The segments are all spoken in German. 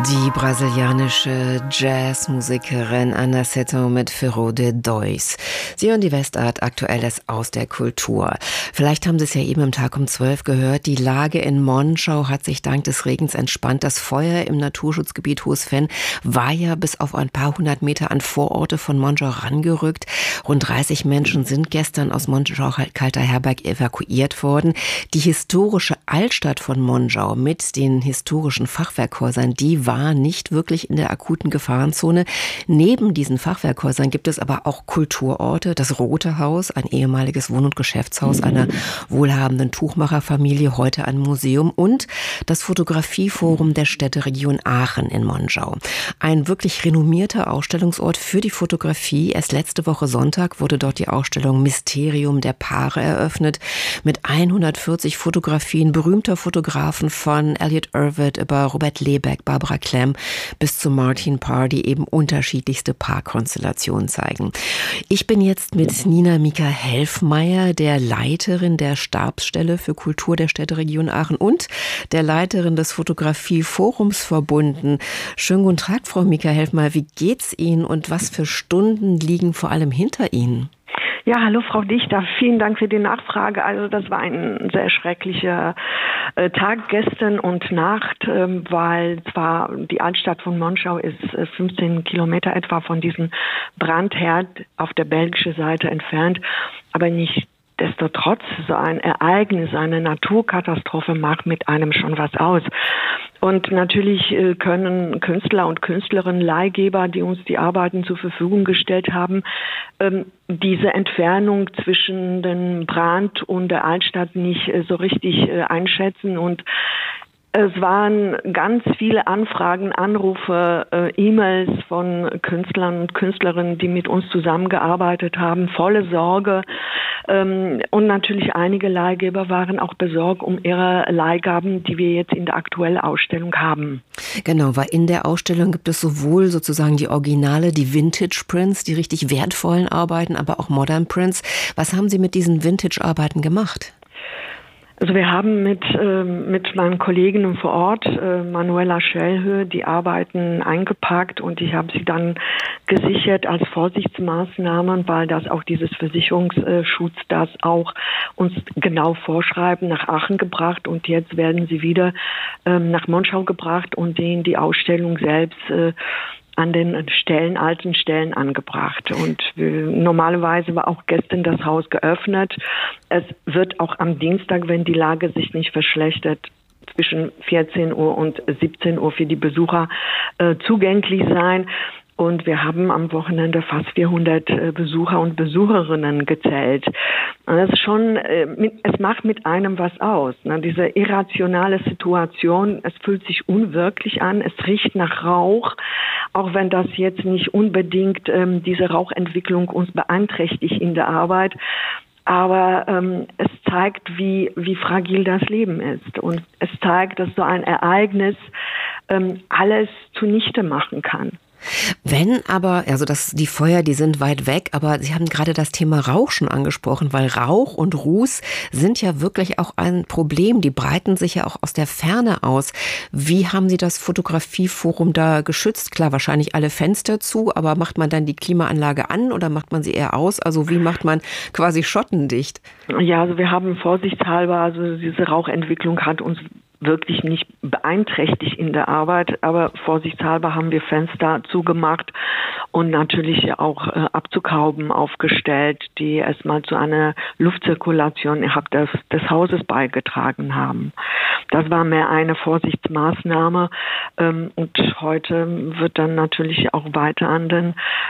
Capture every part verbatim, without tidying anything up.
Die brasilianische Jazzmusikerin Anaceto mit Ferro de Dois. Sie hören die Westart Aktuelles aus der Kultur. Vielleicht haben Sie es ja eben im Tag um zwölf gehört. Die Lage in Monschau hat sich dank des Regens entspannt. Das Feuer im Naturschutzgebiet Hohes Venn war ja bis auf ein paar hundert Meter an Vororte von Monschau rangerückt. Rund dreißig Menschen sind gestern aus Monschau-Kalter Herberg evakuiert worden. Die historische Altstadt von Monschau mit den historischen Fachwerkhäusern, die war nicht wirklich in der akuten Gefahrenzone. Neben diesen Fachwerkhäusern gibt es aber auch Kulturorte. Das Rote Haus, ein ehemaliges Wohn- und Geschäftshaus einer wohlhabenden Tuchmacherfamilie, heute ein Museum, und das Fotografieforum der Städteregion Aachen in Monschau. Ein wirklich renommierter Ausstellungsort für die Fotografie. Erst letzte Woche Sonntag wurde dort die Ausstellung Mysterium der Paare eröffnet mit hundertvierzig Fotografien berühmter Fotografen von Elliot Erwitt über Robert Lebeck, Barbara Clem bis zu Martin Parr, die eben unterschiedlichste Paarkonstellationen zeigen. Ich bin jetzt mit Nina Mika-Helfmeier, der Leiterin der Stabsstelle für Kultur der Städteregion Aachen und der Leiterin des Fotografieforums verbunden. Schönen guten Tag, Frau Mika-Helfmeier. Wie geht's Ihnen und was für Stunden liegen vor allem hinter Ihnen? Ja, hallo Frau Dichter, vielen Dank für die Nachfrage. Also das war ein sehr schrecklicher äh, Tag gestern und Nacht, ähm, weil zwar die Altstadt von Monschau ist äh, fünfzehn Kilometer etwa von diesem Brandherd auf der belgischen Seite entfernt, aber nicht Destotrotz, so ein Ereignis, eine Naturkatastrophe macht mit einem schon was aus. Und natürlich können Künstler und Künstlerinnen, Leihgeber, die uns die Arbeiten zur Verfügung gestellt haben, diese Entfernung zwischen dem Brand und der Altstadt nicht so richtig einschätzen. Und es waren ganz viele Anfragen, Anrufe, äh, E-Mails von Künstlern und Künstlerinnen, die mit uns zusammengearbeitet haben, volle Sorge. Ähm, und natürlich einige Leihgeber waren auch besorgt um ihre Leihgaben, die wir jetzt in der aktuellen Ausstellung haben. Genau, weil in der Ausstellung gibt es sowohl sozusagen die Originale, die Vintage Prints, die richtig wertvollen Arbeiten, aber auch Modern Prints. Was haben Sie mit diesen Vintage-Arbeiten gemacht? Also wir haben mit äh, mit meinen Kolleginnen vor Ort, äh, Manuela Schellhöhe, die Arbeiten eingepackt und ich habe sie dann gesichert als Vorsichtsmaßnahmen, weil das auch dieses Versicherungsschutz das auch uns genau vorschreiben, nach Aachen gebracht und jetzt werden sie wieder äh, nach Monschau gebracht und denen die Ausstellung selbst äh, an den Stellen, alten Stellen angebracht. Und wir, normalerweise war auch gestern das Haus geöffnet. Es wird auch am Dienstag, wenn die Lage sich nicht verschlechtert, zwischen vierzehn Uhr und siebzehn Uhr für die Besucher äh, zugänglich sein. Und wir haben am Wochenende fast vierhundert äh, Besucher und Besucherinnen gezählt. Und das ist schon, äh, mit, es macht mit einem was aus. Ne? Diese irrationale Situation, es fühlt sich unwirklich an, es riecht nach Rauch, auch wenn das jetzt nicht unbedingt ähm, diese Rauchentwicklung uns beeinträchtigt in der Arbeit. Aber ähm, es zeigt, wie, wie fragil das Leben ist. Und es zeigt, dass so ein Ereignis ähm, alles zunichte machen kann. Wenn aber, also das, die Feuer, die sind weit weg, aber Sie haben gerade das Thema Rauch schon angesprochen, weil Rauch und Ruß sind ja wirklich auch ein Problem. Die breiten sich ja auch aus der Ferne aus. Wie haben Sie das Fotografieforum da geschützt? Klar, wahrscheinlich alle Fenster zu, aber macht man dann die Klimaanlage an oder macht man sie eher aus? Also wie macht man quasi schottendicht? Ja, also wir haben vorsichtshalber, also diese Rauchentwicklung hat uns wirklich nicht beeinträchtigt in der Arbeit, aber vorsichtshalber haben wir Fenster zugemacht und natürlich auch äh, Abzughauben aufgestellt, die erstmal zu einer Luftzirkulation innerhalb des, des Hauses beigetragen haben. Das war mehr eine Vorsichtsmaßnahme ähm, und heute wird dann natürlich auch weiter an den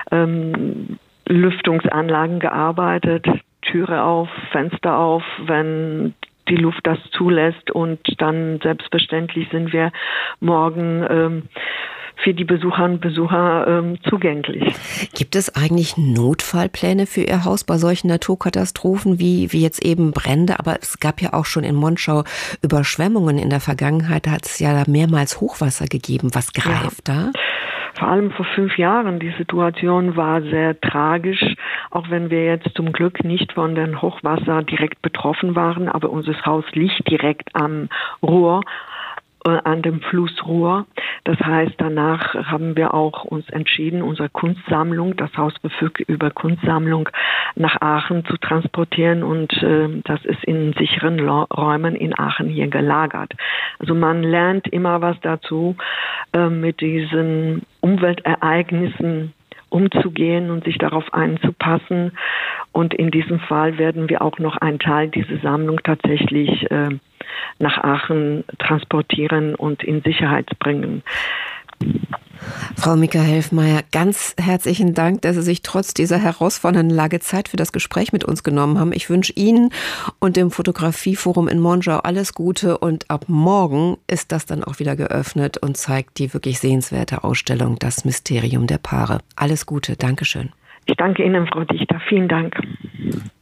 ähm, Lüftungsanlagen gearbeitet, Türe auf, Fenster auf, wenn die Luft das zulässt und dann selbstverständlich sind wir morgen ähm, für die Besucherinnen und Besucher ähm, zugänglich. Gibt es eigentlich Notfallpläne für Ihr Haus bei solchen Naturkatastrophen wie, wie jetzt eben Brände? Aber es gab ja auch schon in Monschau Überschwemmungen in der Vergangenheit. Da hat es ja mehrmals Hochwasser gegeben. Was greift ja. da? Vor allem vor fünf Jahren, die Situation war sehr tragisch, auch wenn wir jetzt zum Glück nicht von den Hochwasser direkt betroffen waren, aber unser Haus liegt direkt am Ruhr, äh, an dem Fluss Ruhr. Das heißt, danach haben wir auch uns entschieden, unsere Kunstsammlung, das Haus verfügt über Kunstsammlung, nach Aachen zu transportieren und äh, das ist in sicheren Räumen in Aachen hier gelagert. Also man lernt immer was dazu, äh, mit diesen Umweltereignissen umzugehen und sich darauf einzupassen. Und in diesem Fall werden wir auch noch einen Teil dieser Sammlung tatsächlich äh, nach Aachen transportieren und in Sicherheit bringen. Frau Mika Helfmeier, ganz herzlichen Dank, dass Sie sich trotz dieser herausfordernden Lage Zeit für das Gespräch mit uns genommen haben. Ich wünsche Ihnen und dem Fotografieforum in Monschau alles Gute und ab morgen ist das dann auch wieder geöffnet und zeigt die wirklich sehenswerte Ausstellung Das Mysterium der Paare. Alles Gute, Dankeschön. Ich danke Ihnen, Frau Dichter. Vielen Dank.